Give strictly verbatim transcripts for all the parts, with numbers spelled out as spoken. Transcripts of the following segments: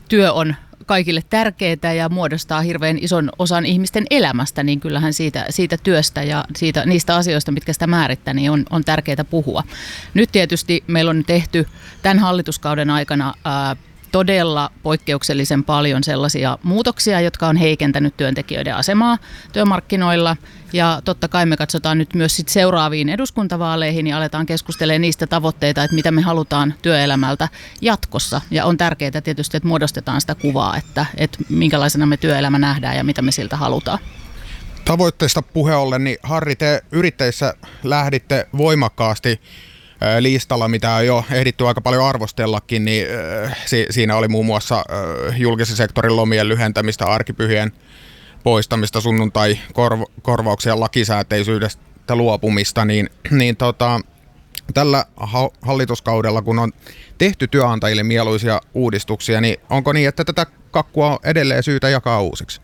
työ on kaikille tärkeää ja muodostaa hirveän ison osan ihmisten elämästä, niin kyllähän siitä, siitä työstä ja siitä, niistä asioista, mitkä sitä määrittää, niin on, on tärkeää puhua. Nyt tietysti meillä on tehty tämän hallituskauden aikana ää, todella poikkeuksellisen paljon sellaisia muutoksia, jotka on heikentänyt työntekijöiden asemaa työmarkkinoilla. Ja totta kai me katsotaan nyt myös sit seuraaviin eduskuntavaaleihin ja aletaan keskustelemaan niistä tavoitteita, että mitä me halutaan työelämältä jatkossa. Ja on tärkeää tietysti, että muodostetaan sitä kuvaa, että, että minkälaisena me työelämä nähdään ja mitä me siltä halutaan. Tavoitteista puhe ollen, niin Harri, te yrittäjissä lähditte voimakkaasti listalla, mitä on jo ehditty aika paljon arvostellakin, niin siinä oli muun muassa julkisen sektorin lomien lyhentämistä, arkipyhien poistamista, sunnuntai-korvauksien lakisääteisyydestä luopumista, niin, niin tota, tällä hallituskaudella, kun on tehty työnantajille mieluisia uudistuksia, niin onko niin, että tätä kakkua on edelleen syytä jakaa uusiksi?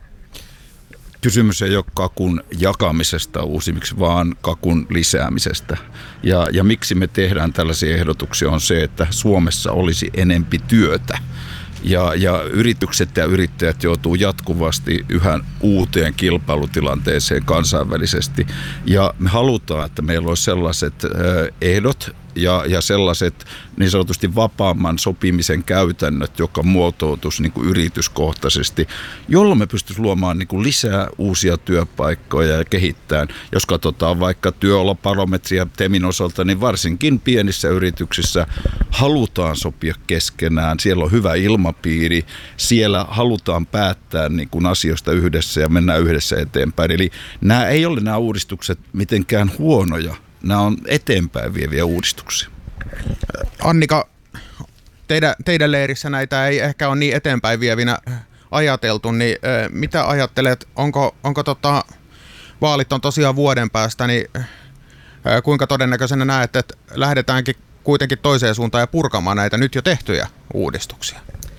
Kysymys ei ole kakun jakamisesta uusimiksi, vaan kakun lisäämisestä. Ja, ja miksi me tehdään tällaisia ehdotuksia on se, että Suomessa olisi enempi työtä. Ja, ja yritykset ja yrittäjät joutuu jatkuvasti yhä uuteen kilpailutilanteeseen kansainvälisesti. Ja me halutaan, että meillä olisi sellaiset ehdot ja, ja sellaiset niin sanotusti vapaamman sopimisen käytännöt, joka muotoutuisi niin kuin yrityskohtaisesti, jolloin me pystyisimme luomaan niin kuin lisää uusia työpaikkoja ja kehittämään. Jos katsotaan vaikka työolobarometria TEMin osalta, niin varsinkin pienissä yrityksissä halutaan sopia keskenään. Siellä on hyvä ilmapiiri, siellä halutaan päättää niin kuin asioista yhdessä ja mennään yhdessä eteenpäin. Eli nämä ei ole nämä uudistukset mitenkään huonoja. Nämä on eteenpäin vieviä uudistuksia. Annika, teidän, teidän leirissä näitä ei ehkä ole niin eteenpäin vievinä ajateltu, niin äh, mitä ajattelet, onko, onko tota, vaalit on tosiaan vuoden päästä, niin äh, kuinka todennäköisenä näet, että lähdetäänkin kuitenkin toiseen suuntaan ja purkamaan näitä nyt jo tehtyjä uudistuksia?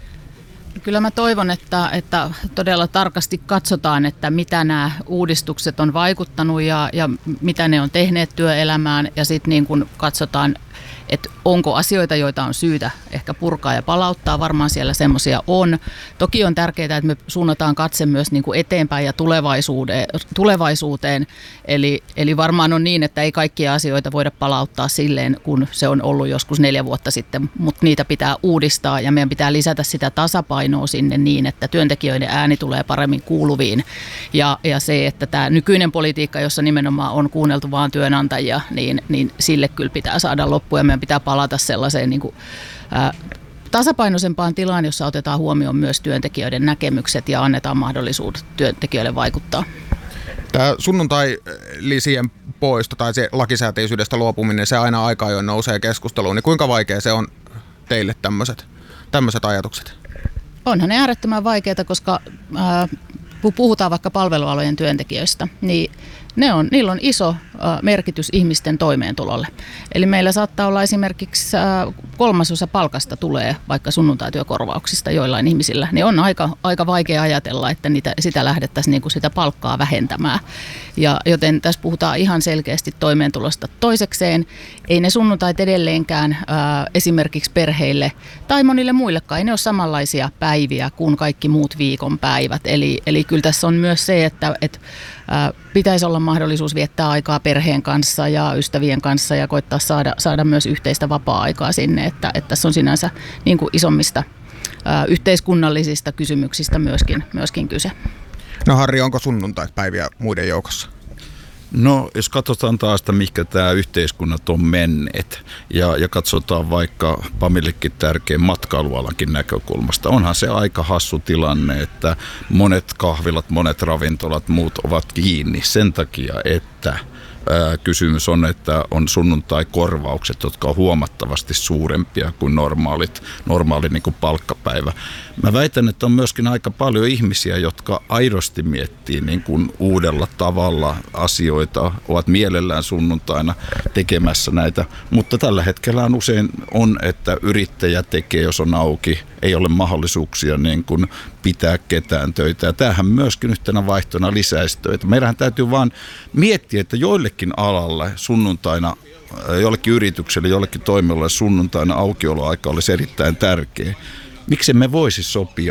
Kyllä mä toivon, että, että todella tarkasti katsotaan, että mitä nämä uudistukset on vaikuttanut ja, ja mitä ne on tehneet työelämään ja sitten niin kun katsotaan, että onko asioita, joita on syytä ehkä purkaa ja palauttaa. Varmaan siellä semmoisia on. Toki on tärkeää, että me suunnataan katse myös niin kuin eteenpäin ja tulevaisuuteen. tulevaisuuteen. Eli, eli varmaan on niin, että ei kaikkia asioita voida palauttaa silleen, kun se on ollut joskus neljä vuotta sitten, mutta niitä pitää uudistaa ja meidän pitää lisätä sitä tasapainoa sinne niin, että työntekijöiden ääni tulee paremmin kuuluviin. Ja, ja se, että tämä nykyinen politiikka, jossa nimenomaan on kuunneltu vaan työnantajia, niin, niin sille kyllä pitää saada loppu ja meidän pitää palata sellaiseen niin kuin, ää, tasapainoisempaan tilaan, jossa otetaan huomioon myös työntekijöiden näkemykset ja annetaan mahdollisuudet työntekijöille vaikuttaa. Tämä sunnuntai-lisien poisto tai se lakisääteisyydestä luopuminen, se aina aika ajoin nousee keskusteluun. Niin kuinka vaikea se on teille tämmöiset, tämmöiset ajatukset? Onhan ne äärettömän vaikeaa, koska ää, kun puhutaan vaikka palvelualojen työntekijöistä, niin ne on, niillä on iso merkitys ihmisten toimeentulolle. Eli meillä saattaa olla esimerkiksi kolmasosa palkasta tulee vaikka sunnuntaityökorvauksista joillain ihmisillä. Niin on aika, aika vaikea ajatella, että niitä, sitä lähdettäisiin niin kuin sitä palkkaa vähentämään. Ja joten tässä puhutaan ihan selkeästi toimeentulosta. Toisekseen ei ne sunnuntait edelleenkään ää, esimerkiksi perheille tai monille muillekaan, ei ne ole samanlaisia päiviä kuin kaikki muut viikonpäivät. Eli, eli kyllä tässä on myös se, että, että ää, pitäisi olla mahdollisuus viettää aikaa perheen kanssa ja ystävien kanssa ja koittaa saada, saada myös yhteistä vapaa-aikaa sinne, että, että tässä on sinänsä niin kuin isommista ää, yhteiskunnallisista kysymyksistä myöskin, myöskin kyse. No Harri, onko sunnuntaipäiviä muiden joukossa? No jos katsotaan taas, että mihinkä tämä yhteiskunnat on menneet ja, ja katsotaan vaikka Pamillekin tärkeän matkailualankin näkökulmasta, onhan se aika hassu tilanne, että monet kahvilat, monet ravintolat, muut ovat kiinni sen takia, että ää, kysymys on, että on sunnuntai-korvaukset, jotka on huomattavasti suurempia kuin normaalit, normaali niin kuin palkkapäivä. Mä väitän, että on myöskin aika paljon ihmisiä, jotka aidosti miettii niin kuin uudella tavalla asioita, ovat mielellään sunnuntaina tekemässä näitä, mutta tällä hetkellä on usein on, että yrittäjä tekee, jos on auki, ei ole mahdollisuuksia niin kuin pitää ketään töitä. Ja tämähän myöskin yhtenä vaihtona lisäisi töitä. Meidän täytyy vaan miettiä, että joillekin alalle sunnuntaina, jollekin yritykselle, jollekin toimialalle sunnuntaina aukioloaika olisi erittäin tärkeä. Miksi me voisi sopia